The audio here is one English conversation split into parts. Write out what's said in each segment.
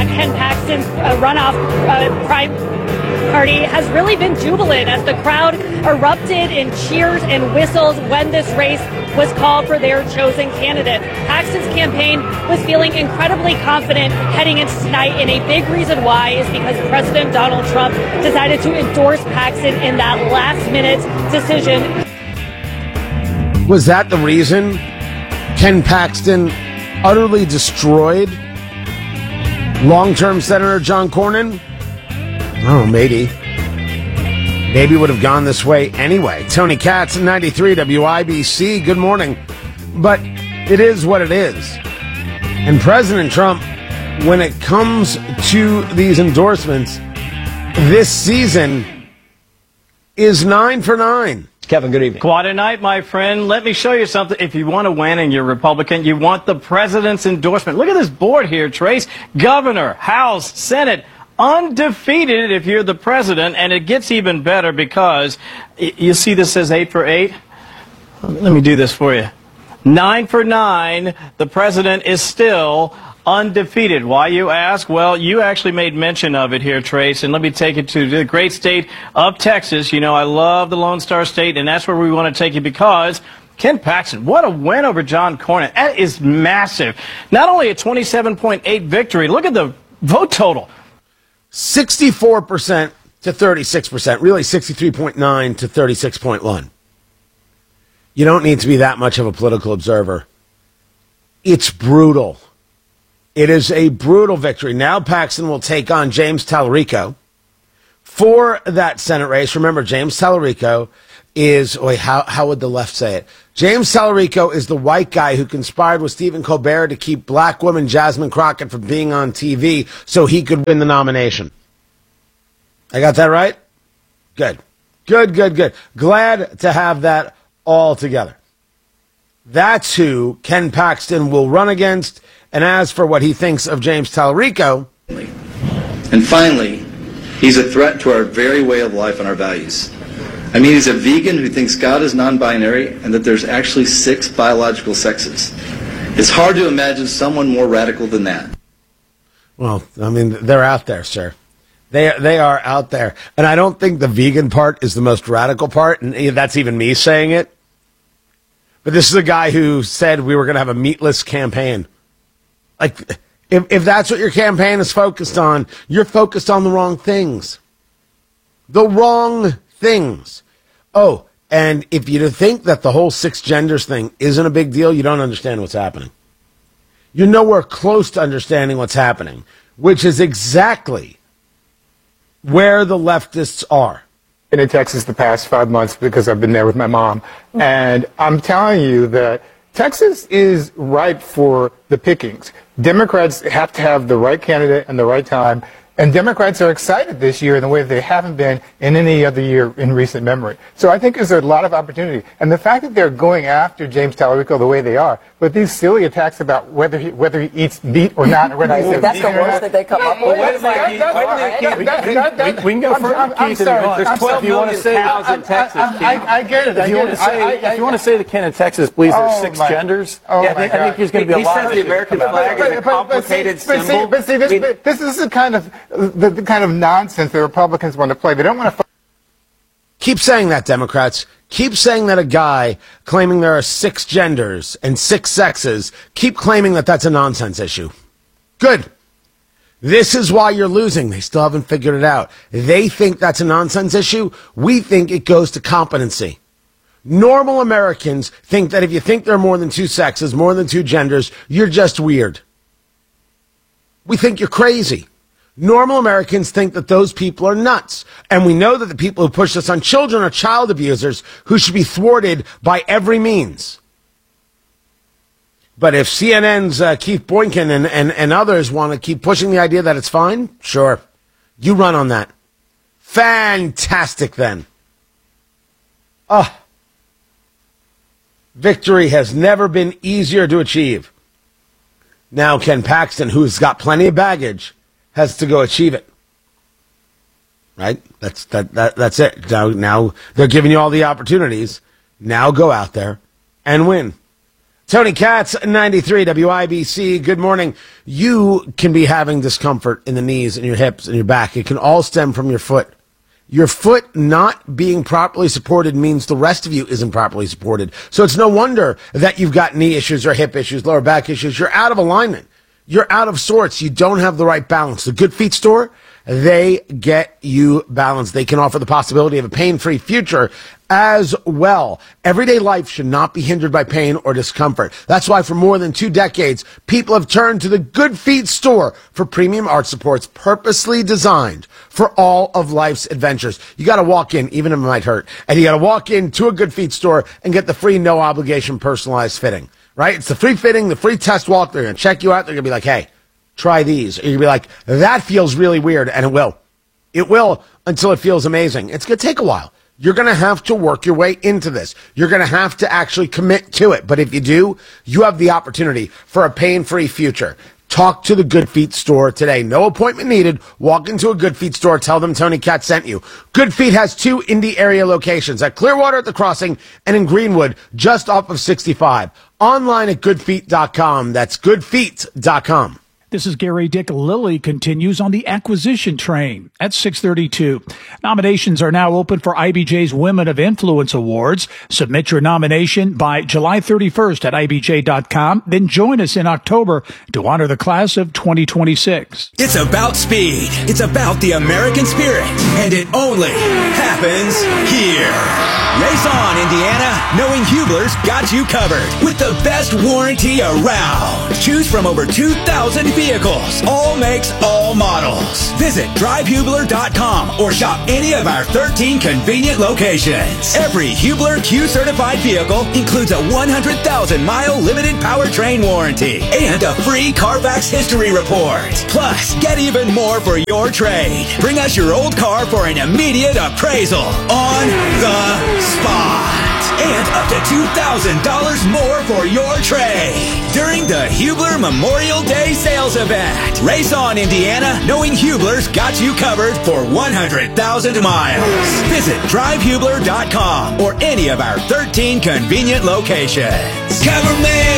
Ken Paxton's runoff party has really been jubilant as the crowd erupted in cheers and whistles when this race was called for their chosen candidate. Paxton's campaign was feeling incredibly confident heading into tonight, and a big reason why is because President Donald Trump decided to endorse Paxton in that last-minute decision. Was that the reason Ken Paxton utterly destroyed long-term Senator John Cornyn? Oh, maybe. Maybe would have gone this way anyway. Tony Katz, 93 WIBC. Good morning. But it is what it is. And President Trump, when it comes to these endorsements, this season is 9 for 9. Kevin, good evening. Quite a night, my friend. Let me show you something. If you want to win and you're Republican, you want the president's endorsement. Look at this board here, Trace. Governor, House, Senate, undefeated if you're the president, and it gets even better because you see this says 8 for 8. Let me do this for you. 9 for 9, the president is still undefeated. Why, you ask? Well, you actually made mention of it here, Trace, and let me take it to the great state of Texas. You know, I love the Lone Star State, and that's where we want to take you because Ken Paxton, what a win over John Cornyn. That is massive. Not only a 27.8 victory, look at the vote total. 64% to 36%, really 63.9 to 36.1. You don't need to be that much of a political observer. It's brutal. It is a brutal victory. Now Paxton will take on James Tallarico for that Senate race. Remember, James Tallarico is, how would the left say it? James Tallarico is the white guy who conspired with Stephen Colbert to keep black woman Jasmine Crockett from being on TV so he could win the nomination. I got that right? Good. Good. Glad to have that all together. That's who Ken Paxton will run against. And as for what he thinks of James Tallarico... And finally, he's a threat to our very way of life and our values. I mean, he's a vegan who thinks God is non-binary and that there's actually 6 biological sexes. It's hard to imagine someone more radical than that. Well, I mean, they're out there, sir. They are out there. And I don't think the vegan part is the most radical part, and that's even me saying it. But this is a guy who said we were going to have a meatless campaign. Like, if that's what your campaign is focused on, you're focused on the wrong things. The wrong things. Oh, and if you think that the whole 6 genders thing isn't a big deal, you don't understand what's happening. You're nowhere close to understanding what's happening, which is exactly where the leftists are. Been in Texas the past 5 months because I've been there with my mom. And I'm telling you that Texas is ripe for the pickings. Democrats have to have the right candidate and the right time. And Democrats are excited this year in the way that they haven't been in any other year in recent memory. So I think there's a lot of opportunity. And the fact that they're going after James Tallarico the way they are, with these silly attacks about whether he eats meat or not, or whether he's that's the worst that they come up with. We can go further, Keith. There's 12 million cows in Texas. I get it. If you want to say the Ken in Texas believes there's 6 genders, I think there's going to be a lot of... He says the American flag is a complicated symbol. But see, this is the kind of nonsense the Republicans want to play. They don't want to... Keep saying that, Democrats. Keep saying that a guy claiming there are 6 genders and 6 sexes, keep claiming that that's a nonsense issue. Good. This is why you're losing. They still haven't figured it out. They think that's a nonsense issue. We think it goes to competency. Normal Americans think that if you think there are more than 2 sexes, more than 2 genders, you're just weird. We think you're crazy. Normal Americans think that those people are nuts. And we know that the people who push this on children are child abusers who should be thwarted by every means. But if CNN's Keith Boykin and others want to keep pushing the idea that it's fine, sure. You run on that. Fantastic, then. Victory has never been easier to achieve. Now Ken Paxton, who's got plenty of baggage, has to go achieve it. Right? That's it. Now they're giving you all the opportunities. Now go out there and win. Tony Katz, 93 WIBC. Good morning. You can be having discomfort in the knees and your hips and your back. It can all stem from your foot. Your foot not being properly supported means the rest of you isn't properly supported. So it's no wonder that you've got knee issues or hip issues, lower back issues. You're out of alignment. You're out of sorts. You don't have the right balance. The Good Feet store, they get you balanced. They can offer the possibility of a pain-free future as well. Everyday life should not be hindered by pain or discomfort. That's why for more than 2 decades, people have turned to the Good Feet store for premium arch supports purposely designed for all of life's adventures. You got to walk in, even if it might hurt, and you got to walk into a Good Feet store and get the free, no obligation personalized fitting, right? It's the free fitting, the free test walk. They're going to check you out. They're going to be like, hey, try these. Or you're going to be like, that feels really weird, and it will. It will until it feels amazing. It's going to take a while. You're going to have to work your way into this. You're going to have to actually commit to it. But if you do, you have the opportunity for a pain-free future. Talk to the Good Feet store today. No appointment needed. Walk into a Good Feet store. Tell them Tony Katz sent you. Good Feet has 2 Indy area locations at Clearwater at the Crossing and in Greenwood, just off of 65. Online at goodfeet.com. That's goodfeet.com. This is Gary Dick. Lilly continues on the acquisition train at 6:32. Nominations are now open for IBJ's Women of Influence Awards. Submit your nomination by July 31st at IBJ.com. Then join us in October to honor the class of 2026. It's about speed. It's about the American spirit. And it only happens here. Race on, Indiana. Knowing Hubler's got you covered with the best warranty around. Choose from over 2,000 vehicles, all makes, all models. Visit drivehubler.com or shop any of our 13 convenient locations. Every Hubler Q certified vehicle includes a 100,000-mile limited powertrain warranty and a free Carfax history report. Plus, get even more for your trade. Bring us your old car for an immediate appraisal on the spot. And up to $2,000 more for your trade during the Hubler Memorial Day sales event. Race on, Indiana, knowing Hubler's got you covered for 100,000 miles. Visit drivehubler.com or any of our 13 convenient locations. Cover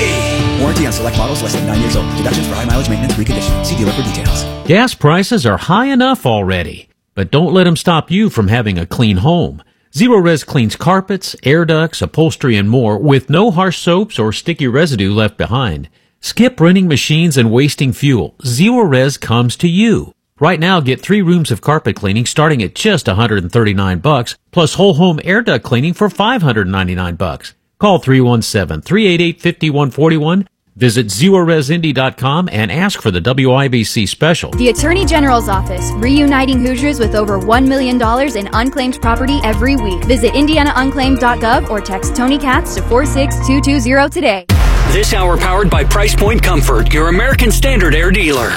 me! Warranty on select models less than 9 years old. Deductions for high mileage maintenance reconditioning. See dealer for details. Gas prices are high enough already, but don't let them stop you from having a clean home. Zerorez cleans carpets, air ducts, upholstery, and more with no harsh soaps or sticky residue left behind. Skip running machines and wasting fuel. Zerorez comes to you. Right now, get 3 rooms of carpet cleaning starting at just $139, plus whole home air duct cleaning for $599. Call 317-388-5141. Visit ZerorezIndy.com and ask for the WIBC special. The Attorney General's Office, reuniting Hoosiers with over $1 million in unclaimed property every week. Visit IndianaUnclaimed.gov or text Tony Katz to 46220 today. This hour powered by Price Point Comfort, your American Standard Air dealer.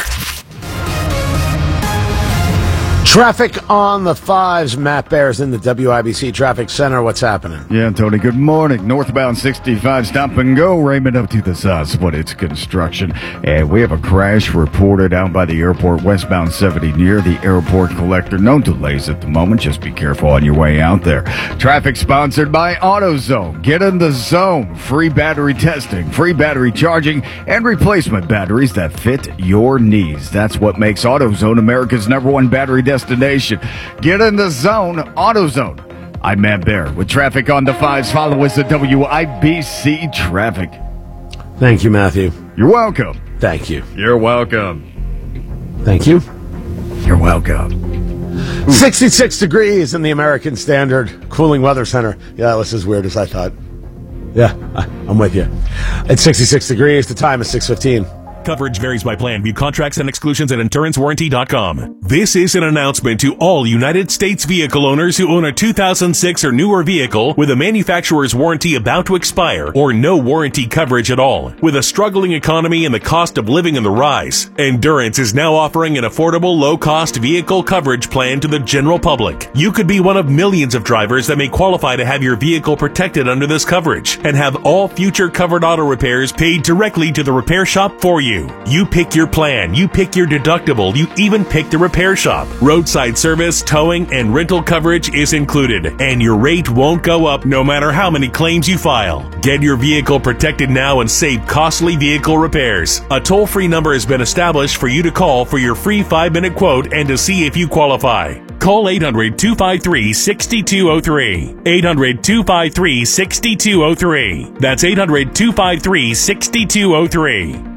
Traffic on the 5s. Matt Bears in the WIBC Traffic Center. What's happening? Yeah, Tony, good morning. Northbound 65, stop and go. Raymond up to the south, but it's construction. And we have a crash reported out by the airport, westbound 70 near the airport collector. No delays at the moment. Just be careful on your way out there. Traffic sponsored by AutoZone. Get in the zone. Free battery testing, free battery charging, and replacement batteries that fit your needs. That's what makes AutoZone America's #1 battery destination. Get in the zone, AutoZone. I'm Matt Bear with traffic on the 5s. Follow us at WIBC Traffic. Thank you, Matthew. You're welcome. Thank you. You're welcome. Thank you. You're welcome. 66 degrees in the American Standard Cooling Weather Center. Yeah, this is weird as I thought. Yeah, I'm with you. It's 66 degrees. The time is 6:15. Coverage varies by plan. View contracts and exclusions at InsuranceWarranty.com. This is an announcement to all United States vehicle owners who own a 2006 or newer vehicle with a manufacturer's warranty about to expire or no warranty coverage at all. With a struggling economy and the cost of living on the rise, Endurance is now offering an affordable, low-cost vehicle coverage plan to the general public. You could be one of millions of drivers that may qualify to have your vehicle protected under this coverage and have all future covered auto repairs paid directly to the repair shop for you. you. You pick your plan, you pick your deductible, you even pick the repair shop. Roadside service, towing, and rental coverage is included, and your rate won't go up no matter how many claims you file. Get your vehicle protected now and save costly vehicle repairs. A toll-free number has been established for you to call for your free 5-minute quote and to see if you qualify. Call 800-253-6203. 800-253-6203. That's 800-253-6203.